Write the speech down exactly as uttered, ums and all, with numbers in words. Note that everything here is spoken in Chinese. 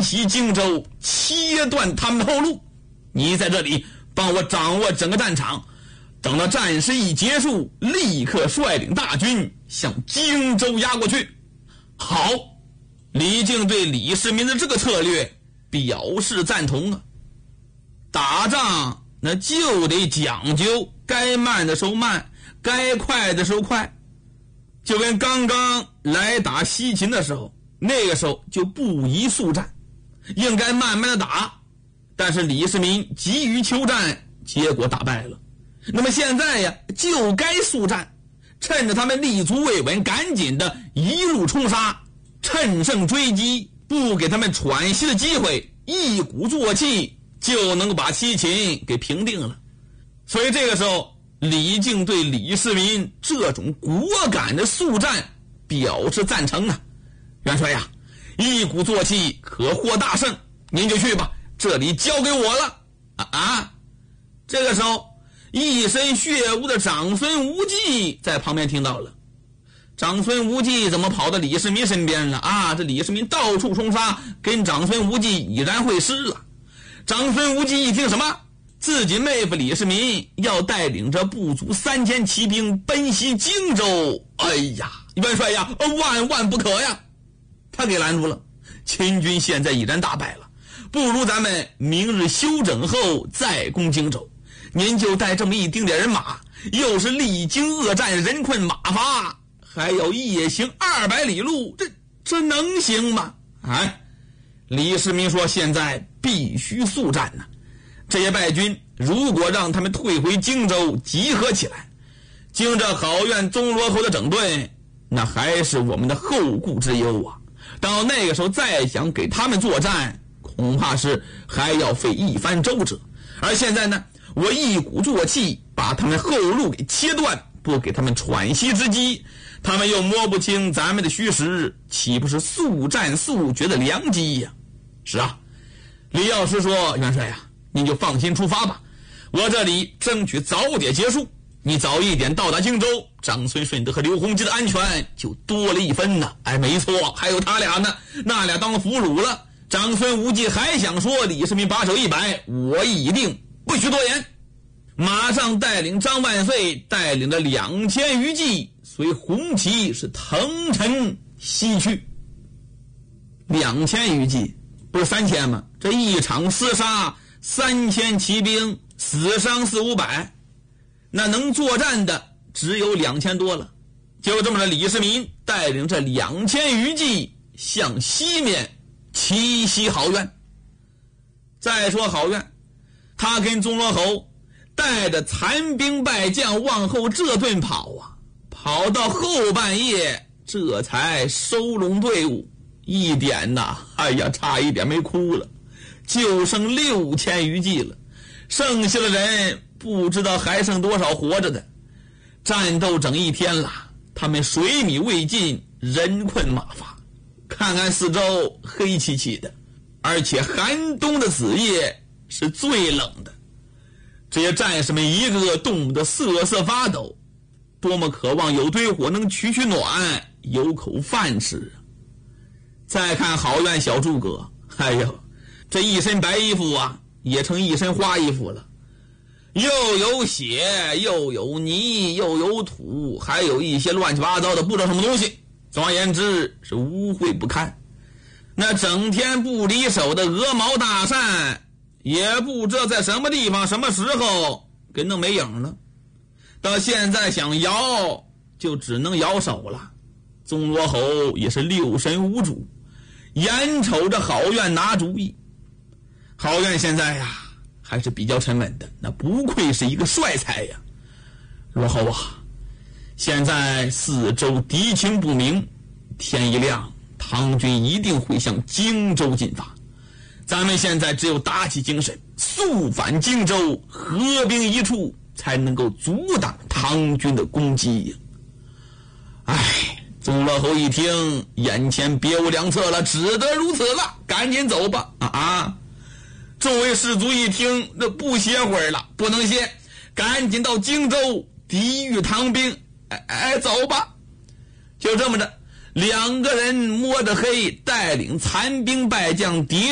袭荆州，切断他们的后路。你在这里帮我掌握整个战场，等到战事一结束，立刻率领大军向荆州压过去。好，李靖对李世民的这个策略表示赞同啊。打仗那就得讲究，该慢的时候慢，该快的时候快。就跟刚刚来打西秦的时候，那个时候就不宜速战，应该慢慢的打。但是李世民急于求战，结果打败了。那么现在呀，就该速战，趁着他们立足未稳，赶紧的一路冲杀，趁胜追击，不给他们喘息的机会，一鼓作气就能够把西秦给平定了。所以这个时候，李靖对李世民这种果敢的速战表示赞成啊。元帅呀，一鼓作气可获大胜，您就去吧，这里交给我了。啊啊！这个时候，一身血污的长孙无忌在旁边听到了。长孙无忌怎么跑到李世民身边了啊？这李世民到处冲杀，跟长孙无忌已然会师了。长孙无忌一听什么？自己妹夫李世民要带领着不足三千骑兵奔袭荆州，哎呀，元帅呀，万万不可呀！他给拦住了。秦军现在已然大败了，不如咱们明日休整后再攻荆州。您就带这么一丁点人马，又是历经恶战，人困马乏，还要夜行二百里路，这这能行吗？哎，李世民说现在必须速战呐、啊！这些败军如果让他们退回荆州集合起来，经着好院宗罗侯的整顿，那还是我们的后顾之忧啊。到那个时候再想给他们作战，恐怕是还要费一番周折。而现在呢，我一鼓作气把他们后路给切断，不给他们喘息之机，他们又摸不清咱们的虚实，岂不是速战速决的良机呀？是啊，李药师说，元帅呀，您就放心出发吧，我这里争取早点结束，你早一点到达荆州，长孙顺德和刘洪基的安全就多了一分呢。哎，没错，还有他俩呢，那俩当俘虏了。长孙无忌还想说李世民把手一摆，我一定不许多言。马上带领张万岁带领了两千余骑，随红旗是腾尘西去。两千余骑不是三千吗？这一场厮杀，三千骑兵死伤四五百，那能作战的只有两千多了。就这么着，李世民带领这两千余骑向西面奇袭好院。再说好院，他跟宗罗侯带着残兵败将往后这顿跑啊，跑到后半夜这才收拢队伍，一点呐，哎呀，差一点没哭了，就剩六千余骑了，剩下的人不知道还剩多少活着的。战斗整一天了，他们水米未进，人困马乏，看看四周黑漆漆的，而且寒冬的子夜是最冷的。这些战士们一个个冻得瑟瑟发抖，多么渴望有堆火能取取暖，有口饭吃啊！再看好院小诸葛，哎呦，这一身白衣服啊，也成一身花衣服了，又有血，又有泥，又有土，还有一些乱七八糟的不知道什么东西。总而言之，是污秽不堪。那整天不离手的鹅毛大扇，也不知道在什么地方什么时候给弄没影了，到现在想摇就只能摇手了。宗罗侯也是六神无主，眼瞅着好院拿主意。好院现在呀还是比较沉稳的，那不愧是一个帅才呀。罗侯啊，现在四周敌情不明，天一亮唐军一定会向荆州进发，咱们现在只有打起精神，速返荆州，合兵一处，才能够阻挡唐军的攻击呀。唉，宗罗侯一听，眼前别无良策了，只得如此了，赶紧走吧。啊啊！众位士卒一听，那不歇会儿了，不能歇，赶紧到荆州抵御唐兵。哎哎，走吧。就这么着，两个人摸着黑，带领残兵败将叠